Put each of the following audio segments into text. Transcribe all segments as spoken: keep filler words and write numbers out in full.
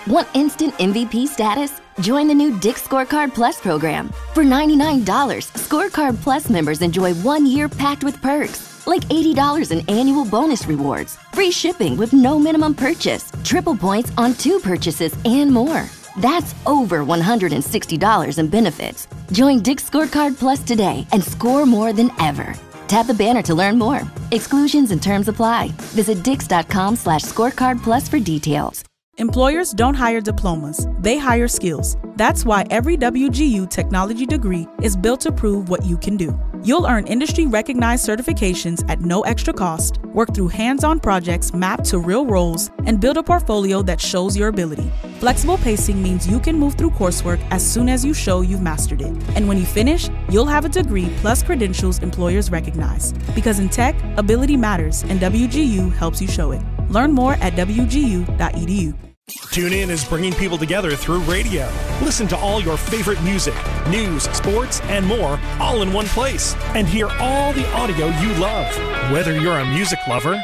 Want instant M V P status? Join the new Dick's Scorecard Plus program. For ninety-nine dollars, Scorecard Plus members enjoy one year packed with perks, like eighty dollars in annual bonus rewards, free shipping with no minimum purchase, triple points on two purchases, and more. That's over one hundred sixty dollars in benefits. Join Dick's Scorecard Plus today and score more than ever. Tap the banner to learn more. Exclusions and terms apply. Visit dix.com slash scorecard plus for details. Employers don't hire diplomas, they hire skills. That's why every W G U technology degree is built to prove what you can do. You'll earn industry-recognized certifications at no extra cost, work through hands-on projects mapped to real roles, and build a portfolio that shows your ability. Flexible pacing means you can move through coursework as soon as you show you've mastered it. And when you finish, you'll have a degree plus credentials employers recognize. Because in tech, ability matters, and W G U helps you show it. Learn more at w g u dot e d u. TuneIn is bringing people together through radio. Listen to all your favorite music, news, sports, and more all in one place. And hear all the audio you love. Whether you're a music lover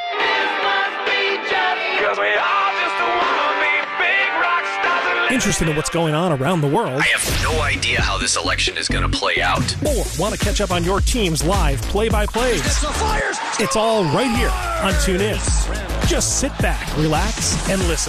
interested in what's going on around the world, I have no idea how this election is going to play out, or want to catch up on your team's live play-by-plays. It's all right here on TuneIn. Just sit back, relax, and listen.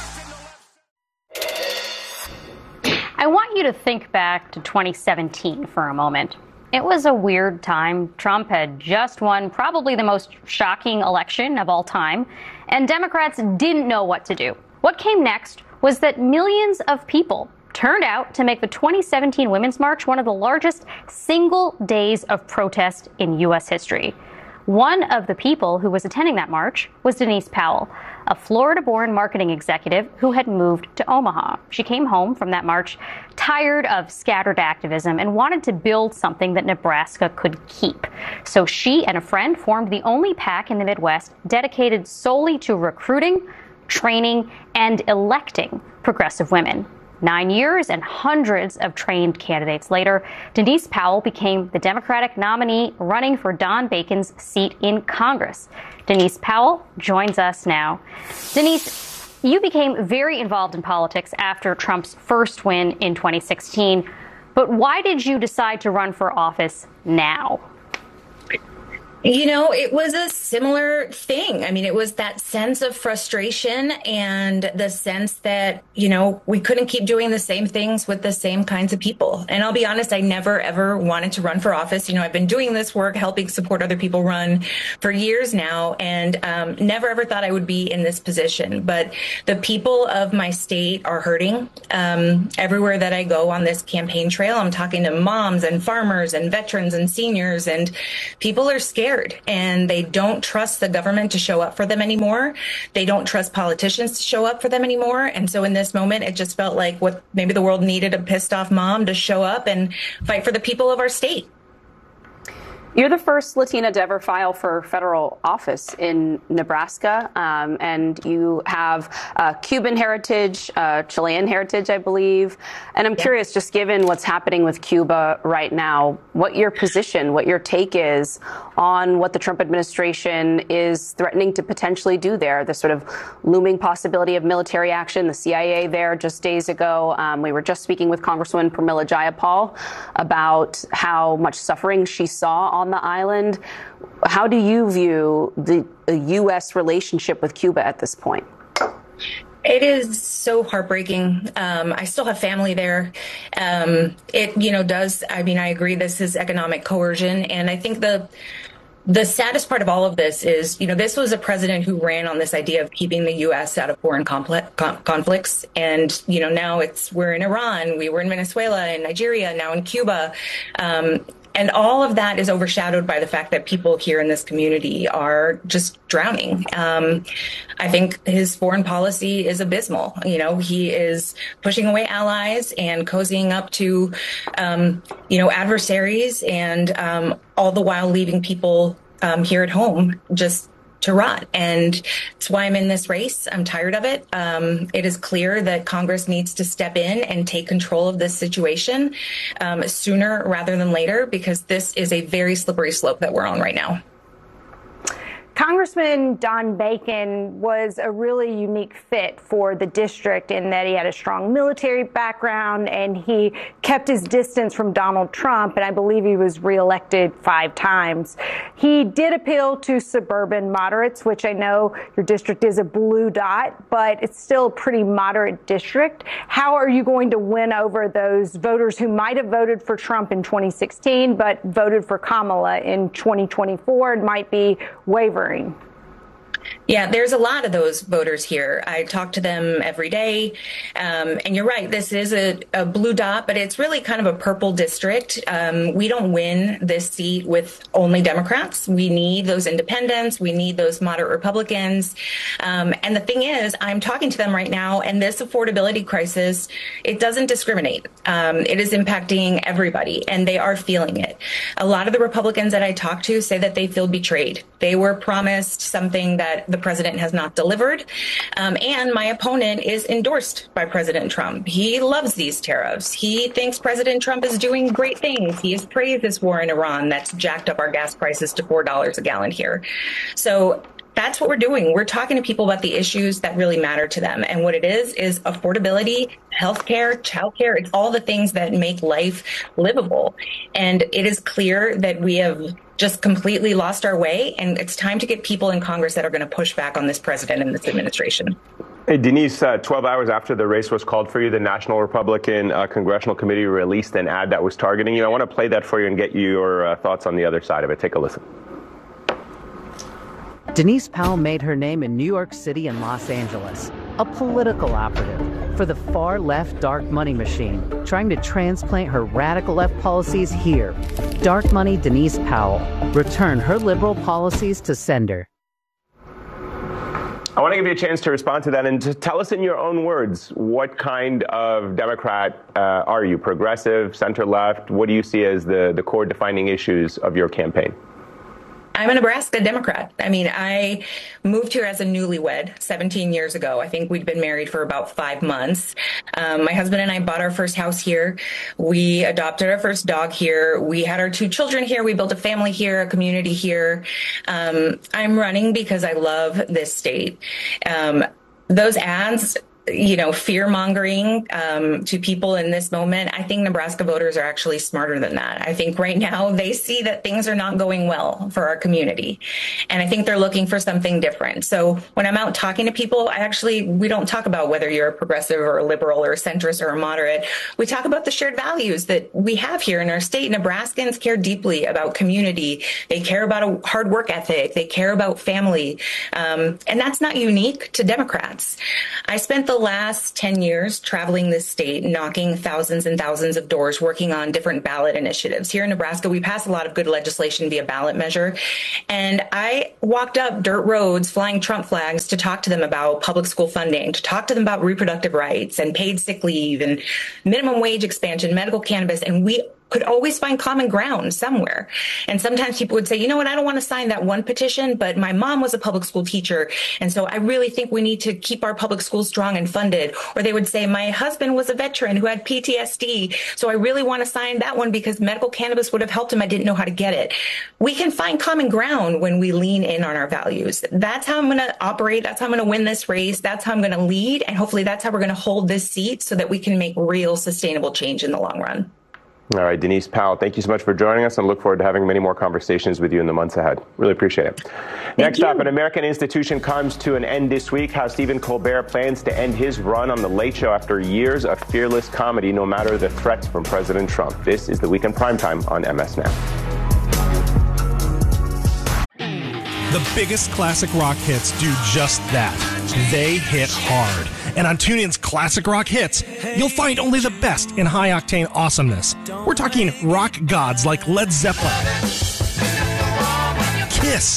I want you to think back to twenty seventeen for a moment. It was a weird time. Trump had just won probably the most shocking election of all time, and Democrats didn't know what to do. What came next was that millions of people turned out to make the twenty seventeen Women's March one of the largest single days of protest in U S history. One of the people who was attending that march was Denise Powell, a Florida-born marketing executive who had moved to Omaha. She came home from that march tired of scattered activism and wanted to build something that Nebraska could keep. So she and a friend formed the only PAC in the Midwest dedicated solely to recruiting, training, and electing progressive women. Nine years and hundreds of trained candidates later, Denise Powell became the Democratic nominee running for Don Bacon's seat in Congress. Denise Powell joins us now. Denise, you became very involved in politics after Trump's first win in twenty sixteen. But why did you decide to run for office now? You know, it was a similar thing. I mean, it was that sense of frustration and the sense that, you know, we couldn't keep doing the same things with the same kinds of people. And I'll be honest, I never, ever wanted to run for office. You know, I've been doing this work, helping support other people run for years now, and um, never, ever thought I would be in this position. But the people of my state are hurting. Um, everywhere that I go on this campaign trail, I'm talking to moms and farmers and veterans and seniors, and people are scared. And they don't trust the government to show up for them anymore. They don't trust politicians to show up for them anymore. And so in this moment, it just felt like what maybe the world needed, a pissed off mom to show up and fight for the people of our state. You're the first Latina to ever file for federal office in Nebraska, um, and you have uh, Cuban heritage, uh, Chilean heritage, I believe. And I'm yeah. curious, just given what's happening with Cuba right now, what your position, what your take is on what the Trump administration is threatening to potentially do there, the sort of looming possibility of military action, the C I A there just days ago. Um, we were just speaking with Congresswoman Pramila Jayapal about how much suffering she saw on the island. How do you view the, the U S relationship with Cuba at this point? It is so heartbreaking. Um, I still have family there. Um, it, you know, does, I mean, I agree this is economic coercion. And I think the The saddest part of all of this is, you know, this was a president who ran on this idea of keeping the U S out of foreign compl- com- conflicts. And, you know, now it's we're in Iran, we were in Venezuela and Nigeria, now in Cuba. Um, and all of that is overshadowed by the fact that people here in this community are just drowning. Um, I think his foreign policy is abysmal. You know, he is pushing away allies and cozying up to, um, you know, adversaries, and um, all the while leaving people um, here at home just to rot. And that's why I'm in this race. I'm tired of it. Um, it is clear that Congress needs to step in and take control of this situation um, sooner rather than later, because this is a very slippery slope that we're on right now. Congressman Don Bacon was a really unique fit for the district in that he had a strong military background and he kept his distance from Donald Trump, and I believe he was reelected five times. He did appeal to suburban moderates, which I know your district is a blue dot, but it's still a pretty moderate district. How are you going to win over those voters who might have voted for Trump in twenty sixteen but voted for Kamala in twenty twenty-four and might be wavering? Yeah, there's a lot of those voters here. I talk to them every day. Um, and you're right, this is a, a blue dot, but it's really kind of a purple district. Um, we don't win this seat with only Democrats. We need those independents. We need those moderate Republicans. Um, and the thing is, I'm talking to them right now, and this affordability crisis, it doesn't discriminate. Um, it is impacting everybody, and they are feeling it. A lot of the Republicans that I talk to say that they feel betrayed. They were promised something that the president has not delivered. Um, and my opponent is endorsed by President Trump. He loves these tariffs. He thinks President Trump is doing great things. He has praised this war in Iran that's jacked up our gas prices to four dollars a gallon here. So that's what we're doing. We're talking to people about the issues that really matter to them. And what it is, is affordability, healthcare, childcare. It's all the things that make life livable. And it is clear that we have just completely lost our way. And it's time to get people in Congress that are going to push back on this president and this administration. Hey, Denise, uh, twelve hours after the race was called for you, the National Republican uh, Congressional Committee released an ad that was targeting you. I want to play that for you and get your uh, thoughts on the other side of it. Take a listen. Denise Powell made her name in New York City and Los Angeles, a political operative for the far-left dark money machine, trying to transplant her radical left policies here. Dark money Denise Powell, return her liberal policies to sender. I want to give you a chance to respond to that and to tell us in your own words, what kind of Democrat uh, are you? Progressive, center-left? What do you see as the, the core defining issues of your campaign? I'm a Nebraska Democrat. I mean, I moved here as a newlywed seventeen years ago. I think we'd been married for about five months. Um, my husband and I bought our first house here. We adopted our first dog here. We had our two children here. We built a family here, a community here. Um, I'm running because I love this state. Um, those ads, you know, fear mongering um, to people in this moment. I think Nebraska voters are actually smarter than that. I think right now they see that things are not going well for our community. And I think they're looking for something different. So when I'm out talking to people, I actually, we don't talk about whether you're a progressive or a liberal or a centrist or a moderate. We talk about the shared values that we have here in our state. Nebraskans care deeply about community. They care about a hard work ethic. They care about family. Um, and that's not unique to Democrats. I spent the The last ten years traveling this state, knocking thousands and thousands of doors, working on different ballot initiatives. Here in Nebraska, we pass a lot of good legislation via ballot measure. And I walked up dirt roads flying Trump flags to talk to them about public school funding, to talk to them about reproductive rights and paid sick leave and minimum wage expansion, medical cannabis. And we could always find common ground somewhere. And sometimes people would say, you know what, I don't want to sign that one petition, but my mom was a public school teacher. And so I really think we need to keep our public schools strong and funded. Or they would say, my husband was a veteran who had P T S D. So I really want to sign that one because medical cannabis would have helped him. I didn't know how to get it. We can find common ground when we lean in on our values. That's how I'm going to operate. That's how I'm going to win this race. That's how I'm going to lead. And hopefully that's how we're going to hold this seat so that we can make real sustainable change in the long run. All right, Denise Powell, thank you so much for joining us and look forward to having many more conversations with you in the months ahead. Really appreciate it. Thank Next you. up, an American institution comes to an end this week. How Stephen Colbert plans to end his run on The Late Show after years of fearless comedy, no matter the threats from President Trump. This is the Weekend Primetime on M S Now. The biggest classic rock hits do just that. They hit hard. And on TuneIn's Classic Rock Hits, you'll find only the best in high-octane awesomeness. We're talking rock gods like Led Zeppelin, Kiss,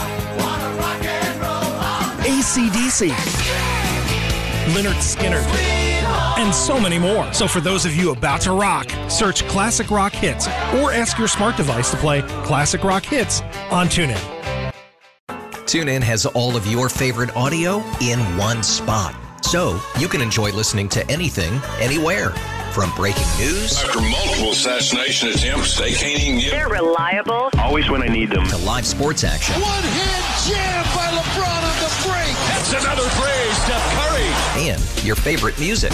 A C D C, Lynyrd Skynyrd, and so many more. So for those of you about to rock, search Classic Rock Hits or ask your smart device to play Classic Rock Hits on TuneIn. TuneIn has all of your favorite audio in one spot, so you can enjoy listening to anything, anywhere. From breaking news. After multiple assassination attempts, they can't even get. They're reliable. Always when I need them. To live sports action. One-hand jam by LeBron on the break. That's another phrase, Steph Curry. And your favorite music.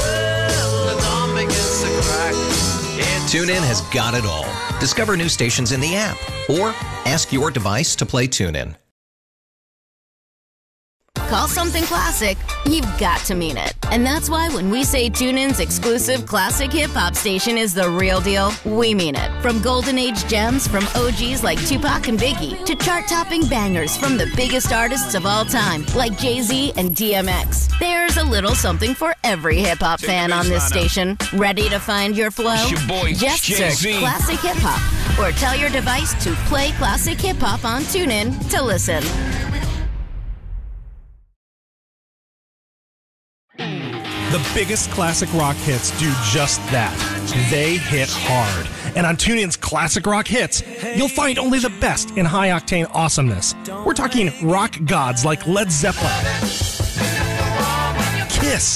TuneIn has got it all. Discover new stations in the app or ask your device to play TuneIn. Call something classic, you've got to mean it. And that's why when we say TuneIn's exclusive classic hip-hop station is the real deal, we mean it. From golden age gems from O Gs like Tupac and Biggie to chart-topping bangers from the biggest artists of all time like Jay-Z and D M X. There's a little something for every hip-hop fan on this station. Ready to find your flow? Your boy, Just Jay-Z. search Classic Hip-Hop or tell your device to play Classic Hip-Hop on TuneIn to listen. The biggest classic rock hits do just that. They hit hard. And on TuneIn's Classic Rock Hits, you'll find only the best in high-octane awesomeness. We're talking rock gods like Led Zeppelin, Kiss,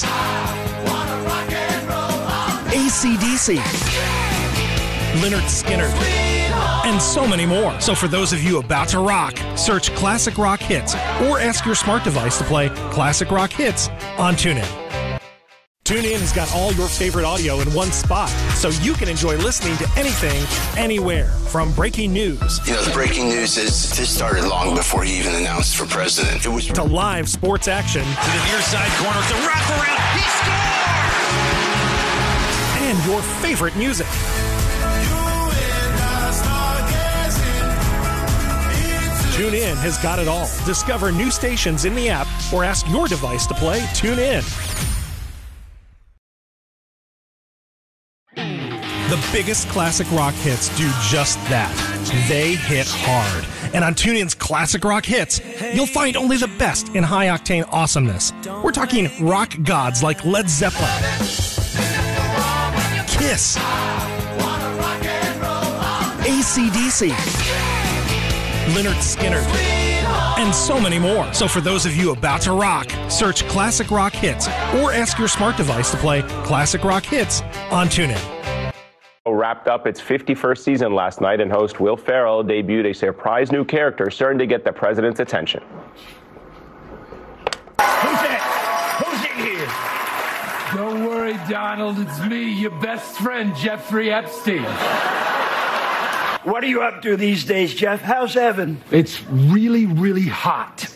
A C D C, Lynyrd Skynyrd, and so many more. So for those of you about to rock, search Classic Rock Hits or ask your smart device to play Classic Rock Hits on TuneIn. TuneIn has got all your favorite audio in one spot, so you can enjoy listening to anything, anywhere. From breaking news. You know, the breaking news is this started long before he even announced for president. It was to live sports action. To the near side corner, the wraparound. He scored! And your favorite music. TuneIn has got it all. Discover new stations in the app or ask your device to play TuneIn. The biggest classic rock hits do just that. They hit hard. And on TuneIn's Classic Rock Hits, you'll find only the best in high-octane awesomeness. We're talking rock gods like Led Zeppelin, Kiss, A C D C, Lynyrd Skynyrd, and so many more. So for those of you about to rock, search Classic Rock Hits or ask your smart device to play Classic Rock Hits on TuneIn. Wrapped up its fifty-first season last night, and host Will Ferrell debuted a surprise new character starting to get the president's attention. Who's that? Who's in here? Don't worry, Donald. It's me, your best friend, Jeffrey Epstein. What are you up to these days, Jeff? How's Evan? It's really, really hot.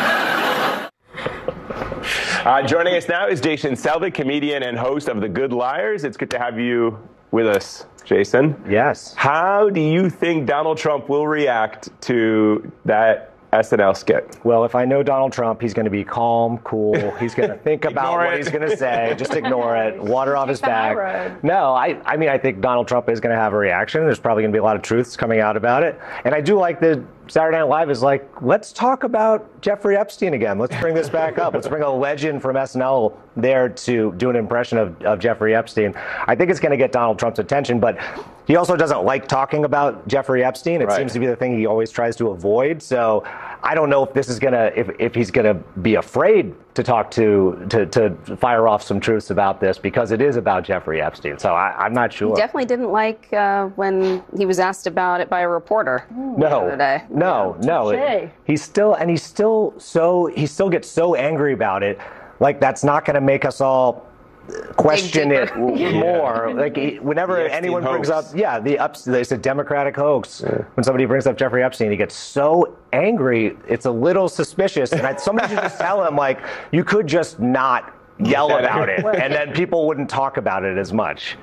Uh, joining us now is Jason Selvig, comedian and host of The Good Liars. It's good to have you with us, Jason. Yes. How do you think Donald Trump will react to that S N L skit? Well, if I know Donald Trump, he's going to be calm, cool. He's going to think about what it. he's going to say. Just ignore it. Water off his back. No, I, I mean, I think Donald Trump is going to have a reaction. There's probably going to be a lot of truths coming out about it. And I do like that Saturday Night Live is like, let's talk about Jeffrey Epstein again. Let's bring this back up. Let's bring a legend from S N L there to do an impression of, of Jeffrey Epstein. I think it's going to get Donald Trump's attention, but he also doesn't like talking about Jeffrey Epstein. It right. seems to be the thing he always tries to avoid. So I don't know if this is going to, if, if he's going to be afraid to talk to, to, to fire off some truths about this, because it is about Jeffrey Epstein. So I, I'm not sure. He definitely didn't like uh, when he was asked about it by a reporter no, the other day. No, yeah. no. It, he's still, and he's still so, he still gets so angry about it. Like, that's not going to make us all question it yeah. more. Like, whenever anyone brings up, yeah, the ups, it's a Democratic hoax. Yeah. When somebody brings up Jeffrey Epstein, he gets so angry, it's a little suspicious. And I, somebody should just tell him, like, you could just not yell about it, and then people wouldn't talk about it as much.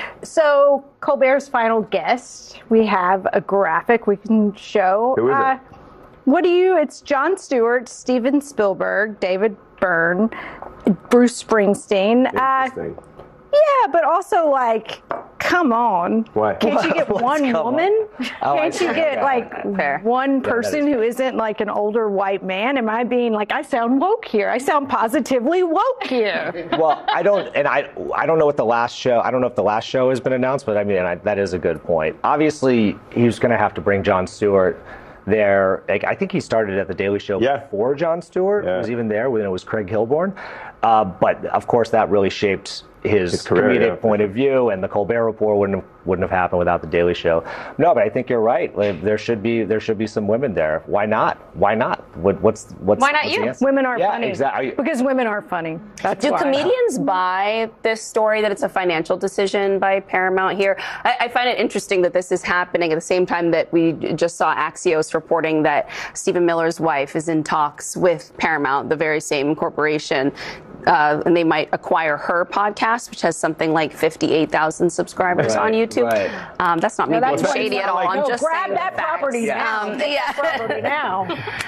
So, Colbert's final guest, we have a graphic we can show. Who is uh, it? What do you, it's Jon Stewart, Steven Spielberg, David Byrne, Bruce Springsteen. Uh, yeah, but also, like, come on. What? Can't you get one woman? Oh, Can't you get, like, Fair. one Yeah, person is who isn't, like, an older white man? Am I being, like, I sound woke here. I sound positively woke here. Well, I don't, and I, I don't know what the last show, I don't know if the last show has been announced, but I mean, I, that is a good point. Obviously, he's going to have to bring Jon Stewart there. Like, I think he started at the Daily Show yeah. before Jon Stewart yeah. was even there when it was Craig Kilborn. Uh, but of course, that really shaped his, his career, comedic yeah. point of view, and the Colbert Report wouldn't have, wouldn't have happened without the Daily Show. No, but I think you're right. Like, there should be there should be some women there. Why not? Why not? What, what's what's Why not what's you? the answer? Women are yeah, funny. Exactly. Because women are funny. That's Do why. comedians buy this story that it's a financial decision by Paramount here? I, I find it interesting that this is happening at the same time that we just saw Axios reporting that Stephen Miller's wife is in talks with Paramount, the very same corporation, uh, and they might acquire her podcast, which has something like fifty-eight thousand subscribers Right, on YouTube. right. Um, that's not me No, being that's shady at all. like, I'm no, just grab saying that the facts. property Yeah. now. Um, Get yeah. that property now.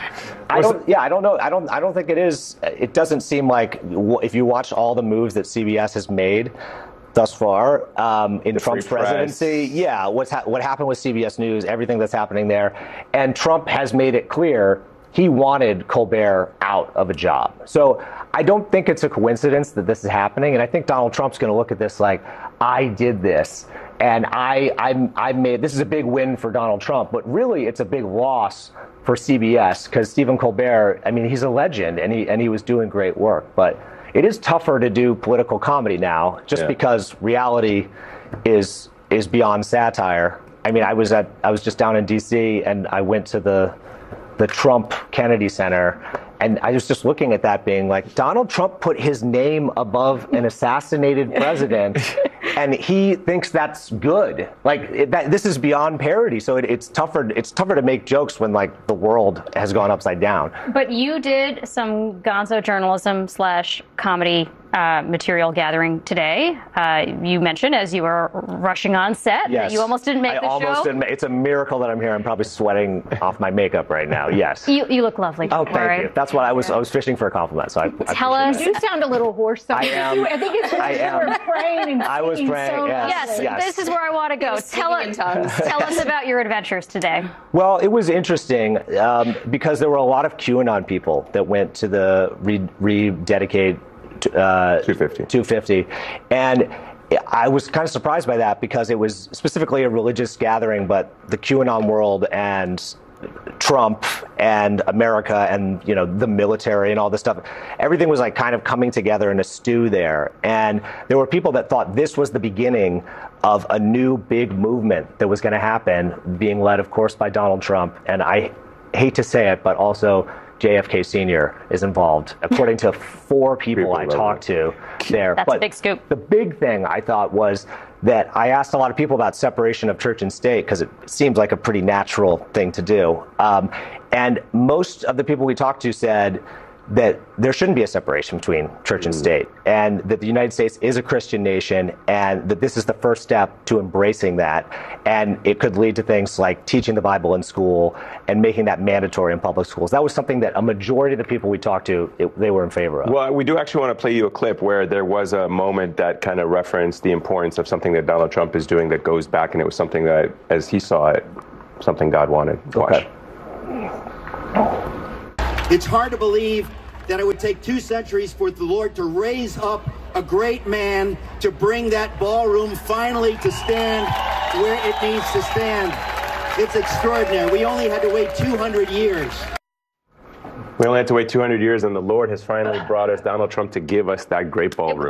I don't. Yeah, I don't know. I don't. I don't think it is. It doesn't seem like w- if you watch all the moves that C B S has made thus far um, in The Trump's free press. presidency. Yeah, what's ha- what happened with C B S News, everything that's happening there, and Trump has made it clear he wanted Colbert out of a job. So I don't think it's a coincidence that this is happening, and I think Donald Trump's going to look at this like, I did this, and I I I made this is a big win for Donald Trump, but really it's a big loss for C B S because Stephen Colbert, I mean, he's a legend, and he and he was doing great work, but it is tougher to do political comedy now, just Yeah. because reality is is beyond satire. I mean, I was at I was just down in D C and I went to the the Trump Kennedy Center, and I was just looking at that being like, Donald Trump put his name above an assassinated president, and he thinks that's good. Like it, that, this is beyond parody. So it, it's tougher. It's tougher to make jokes when like the world has gone upside down. But you did some gonzo journalism slash comedy uh, material gathering today. Uh, you mentioned as you were rushing on set Yes. that you almost didn't make I the almost show. didn't. ma- It's a miracle that I'm here. I'm probably sweating off my makeup right now. Yes. You, you look lovely. Oh, All thank right. you. That's what I was. I was fishing for a compliment. So I, I Tell us. You do sound a little hoarse. Though. I am. I think it's I you am. were praying and I was singing praying, So yes. Yes, Yes. this is where I want to go. Tell speaking in us, tongues. tell us about your adventures today. Well, it was interesting um, because there were a lot of QAnon people that went to the re- rededicate uh, two fifty. two fifty, and I was kind of surprised by that because it was specifically a religious gathering, but the QAnon world and Trump and America and, you know, the military and all this stuff, everything was like kind of coming together in a stew there. And there were people that thought this was the beginning of a new big movement that was going to happen, being led, of course, by Donald Trump. And I hate to say it, but also J F K Senior is involved, according to four people, People I love talked to there. That's but a big scoop. The big thing I thought was that I asked a lot of people about separation of church and state because it seems like a pretty natural thing to do. Um, and most of the people we talked to said that there shouldn't be a separation between church and state, and that the United States is a Christian nation, and that this is the first step to embracing that. And it could lead to things like teaching the Bible in school and making that mandatory in public schools. That was something that a majority of the people we talked to, it, they were in favor of. Well, we do actually want to play you a clip where there was a moment that kind of referenced the importance of something that Donald Trump is doing that goes back, and it was something that, as he saw it, something God wanted. Watch. Okay. It's hard to believe that it would take two centuries for the Lord to raise up a great man to bring that ballroom finally to stand where it needs to stand. It's extraordinary. We only had to wait two hundred years. We only had to wait two hundred years, and the Lord has finally brought us Donald Trump to give us that great ballroom.